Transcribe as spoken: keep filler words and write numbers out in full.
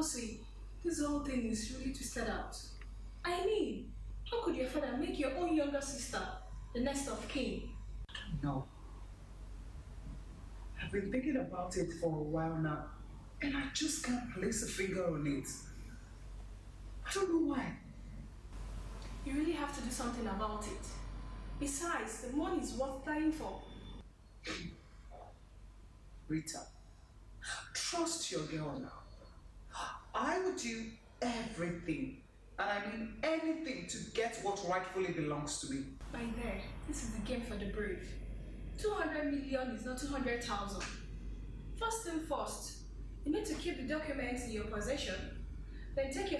see, this whole thing is really twisted out. I mean, how could your father make your own younger sister the next of kin? No. I've been thinking about it for a while now, and I just can't place a finger on it. I don't know why. You really have to do something about it. Besides, the money is worth dying for. Rita, trust your girl now. I would do everything, and I mean anything, to get what rightfully belongs to me. By there, this is the game for the brave. two hundred million is not two hundred thousand. First thing first, you need to keep the documents in your possession. Then take your